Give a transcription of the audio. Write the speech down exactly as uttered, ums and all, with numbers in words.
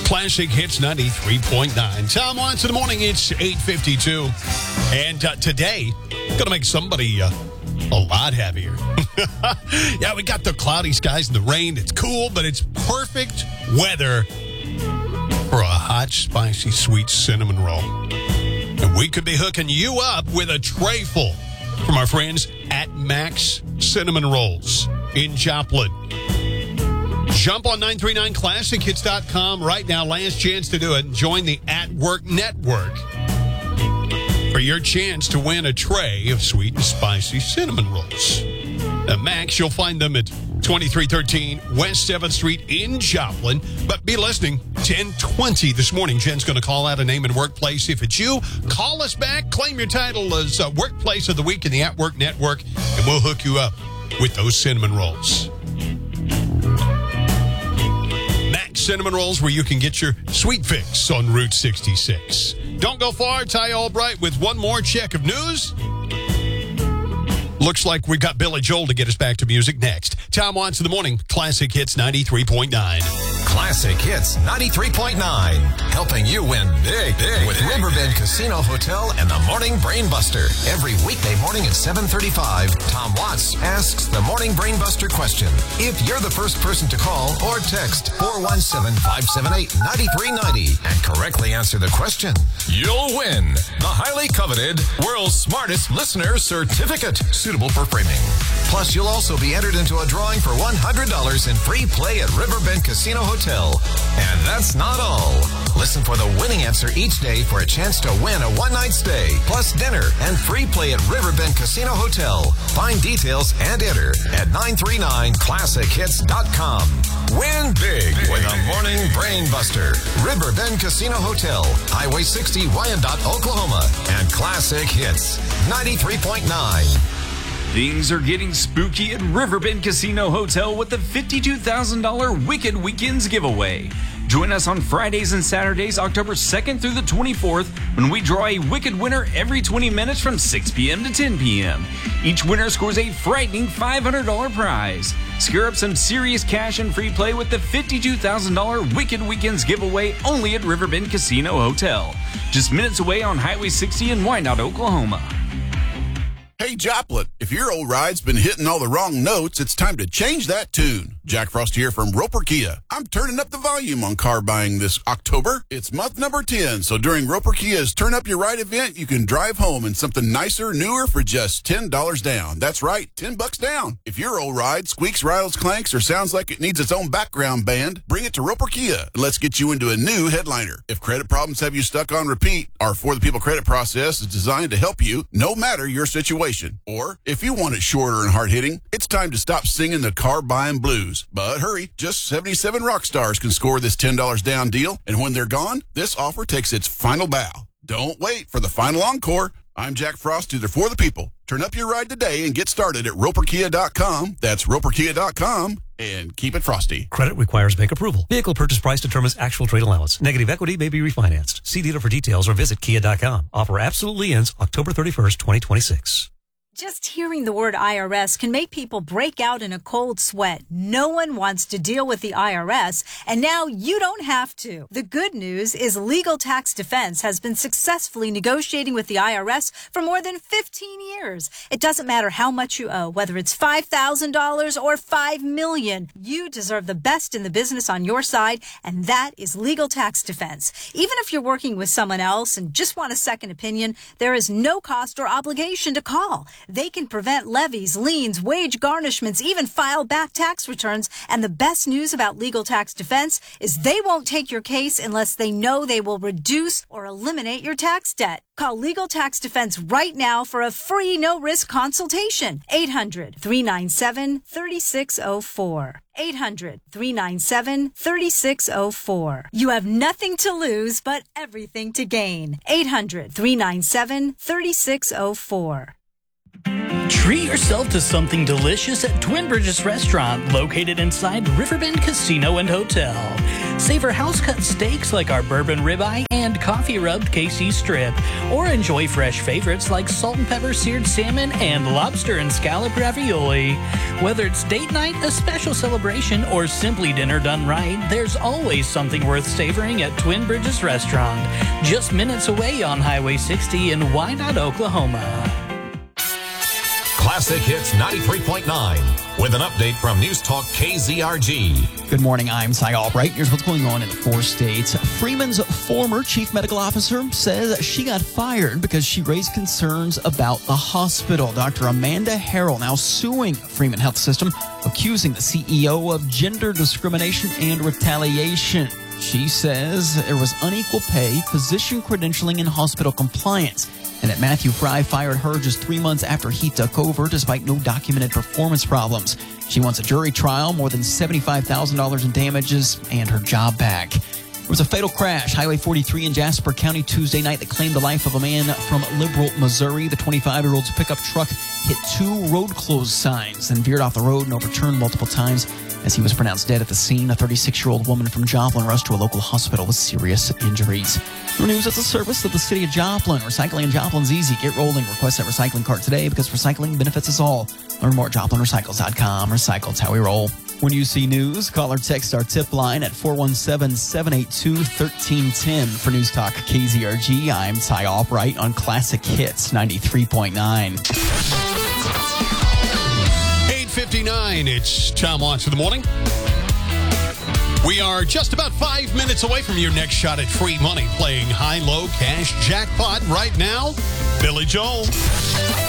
Classic Hits ninety-three point nine. Tom Watts in the morning. It's eight fifty-two. And uh, today, going to make somebody uh, a lot happier. Yeah, we got the cloudy skies and the rain. It's cool, but it's perfect weather for a hot, spicy, sweet cinnamon roll. And we could be hooking you up with a tray full from our friends at Max Cinnamon Rolls in Joplin. Jump on nine three nine classic hits dot com right now. Last chance to do it. Join the At Work Network for your chance to win a tray of sweet and spicy cinnamon rolls. At Max, you'll find them at twenty-three thirteen West seventh Street in Joplin. But be listening, ten twenty this morning. Jen's going to call out a name and workplace. If it's you, call us back. Claim your title as uh, Workplace of the Week in the At Work Network, and we'll hook you up with those cinnamon rolls. Max Cinnamon Rolls, where you can get your sweet fix on Route sixty-six. Don't go far. Ty Albright with one more check of news. Looks like we've got Billy Joel to get us back to music next. Tom Watts in the morning. Classic Hits ninety-three point nine. Classic Hits ninety-three point nine. Helping you win big, big with Riverbend Casino Hotel and the Morning Brain Buster. Every weekday morning at seven thirty-five, Tom Watts asks the Morning Brain Buster question. If you're the first person to call or text four one seven, five seven eight, nine three nine zero and correctly answer the question, you'll win the highly coveted World's Smartest Listener Certificate, suitable for framing. Plus, you'll also be entered into a drawing for one hundred dollars in free play at Riverbend Casino Hotel. And that's not all. Listen for the winning answer each day for a chance to win a one-night stay, plus dinner and free play at Riverbend Casino Hotel. Find details and enter at nine three nine classic hits dot com. Win big, big with a Morning Brain Buster. Riverbend Casino Hotel, Highway sixty, Wyandotte, Oklahoma, and Classic Hits ninety-three point nine. Things are getting spooky at Riverbend Casino Hotel with the fifty-two thousand dollars Wicked Weekends giveaway. Join us on Fridays and Saturdays, October second through the twenty-fourth, when we draw a Wicked winner every twenty minutes from six p.m. to ten p.m. Each winner scores a frightening five hundred dollars prize. Scare up some serious cash and free play with the fifty-two thousand dollars Wicked Weekends giveaway only at Riverbend Casino Hotel. Just minutes away on Highway sixty in Wyandotte, Oklahoma. Hey, Joplin, if your old ride's been hitting all the wrong notes, it's time to change that tune. Jack Frost here from Roper Kia. I'm turning up the volume on car buying this October. It's month number ten, so during Roper Kia's Turn Up Your Ride event, you can drive home in something nicer, newer for just ten dollars down. That's right, ten bucks down. If your old ride squeaks, rattles, clanks, or sounds like it needs its own background band, bring it to Roper Kia and let's get you into a new headliner. If credit problems have you stuck on repeat, our For the People credit process is designed to help you no matter your situation. Or, if you want it shorter and hard-hitting, it's time to stop singing the car buying blues. But hurry, just seventy-seven rock stars can score this ten dollars down deal, and when they're gone, this offer takes its final bow. Don't wait for the final encore. I'm Jack Frost, either For the People. Turn up your ride today and get started at roper kia dot com. That's roper kia dot com, and keep it frosty. Credit requires bank approval. Vehicle purchase price determines actual trade allowance. Negative equity may be refinanced. See dealer for details or visit kia dot com. Offer absolutely ends October thirty-first, twenty twenty-six. Just hearing the word I R S can make people break out in a cold sweat. No one wants to deal with the I R S, and now you don't have to. The good news is Legal Tax Defense has been successfully negotiating with the I R S for more than fifteen years. It doesn't matter how much you owe, whether it's five thousand dollars or five million dollars. You deserve the best in the business on your side, and that is Legal Tax Defense. Even if you're working with someone else and just want a second opinion, there is no cost or obligation to call. They can prevent levies, liens, wage garnishments, even file back tax returns. And the best news about Legal Tax Defense is they won't take your case unless they know they will reduce or eliminate your tax debt. Call Legal Tax Defense right now for a free no-risk consultation. eight hundred, three nine seven, three six zero four. eight hundred, three nine seven, three six zero four. You have nothing to lose but everything to gain. eight hundred, three nine seven, three six zero four. Treat yourself to something delicious at Twin Bridges Restaurant, located inside Riverbend Casino and Hotel. Savor house-cut steaks like our bourbon ribeye and coffee-rubbed K C strip. Or enjoy fresh favorites like salt and pepper seared salmon and lobster and scallop ravioli. Whether it's date night, a special celebration, or simply dinner done right, there's always something worth savoring at Twin Bridges Restaurant. Just minutes away on Highway sixty in Wyandotte, Oklahoma. Classic Hits ninety-three point nine with an update from News Talk K Z R G. Good morning, I'm Cy Albright. Here's what's going on in the four states. Freeman's former chief medical officer says she got fired because she raised concerns about the hospital. Doctor Amanda Harrell now suing Freeman Health System, accusing the C E O of gender discrimination and retaliation. She says there was unequal pay, physician credentialing, and hospital compliance, and that Matthew Fry fired her just three months after he took over despite no documented performance problems. She wants a jury trial, more than seventy-five thousand dollars in damages, and her job back. There was a fatal crash, Highway forty-three in Jasper County Tuesday night that claimed the life of a man from Liberal, Missouri. The twenty-five-year-old's pickup truck hit two road closed signs, then veered off the road and overturned multiple times as he was pronounced dead at the scene. A thirty-six-year-old woman from Joplin rushed to a local hospital with serious injuries. The news is a service of the city of Joplin. Recycling in Joplin's easy. Get rolling. Request that recycling cart today because recycling benefits us all. Learn more at joplin recycles dot com. Recycle's how we roll. When you see news, call or text our tip line at four one seven, seven eight two, one three one zero. For News Talk K Z R G, I'm Ty Albright on Classic Hits ninety-three point nine. eight fifty-nine, it's Tom Watts in the morning. We are just about five minutes away from your next shot at free money playing high-low cash jackpot right now. Billy Joel.